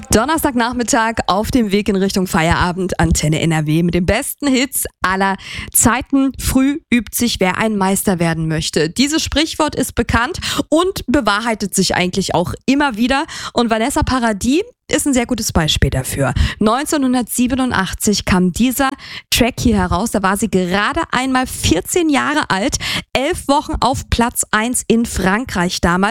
Donnerstagnachmittag auf dem Weg in Richtung Feierabend, Antenne NRW mit den besten Hits aller Zeiten. Früh übt sich, wer ein Meister werden möchte. Dieses Sprichwort ist bekannt und bewahrheitet sich eigentlich auch immer wieder. Und Vanessa Paradis ist ein sehr gutes Beispiel dafür. 1987 kam dieser Track hier heraus. Da war sie gerade einmal 14 Jahre alt, 11 Wochen auf Platz 1 in Frankreich damals.